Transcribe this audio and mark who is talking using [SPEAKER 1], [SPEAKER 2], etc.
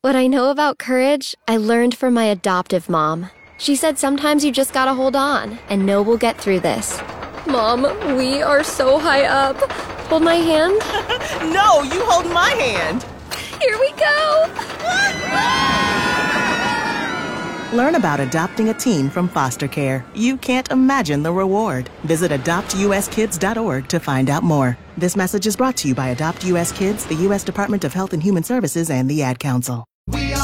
[SPEAKER 1] What I know about courage, I learned from my adoptive mom. She said sometimes you just gotta hold on and know we'll get through this. Mom, we are so high up. Hold my hand?
[SPEAKER 2] No, you hold my hand.
[SPEAKER 1] Here we go.
[SPEAKER 2] Learn about adopting a teen from foster care. You can't imagine the reward. Visit adoptuskids.org to find out more. This message is brought to you by Adopt US Kids, the U.S. Department of Health and Human Services, and the Ad Council.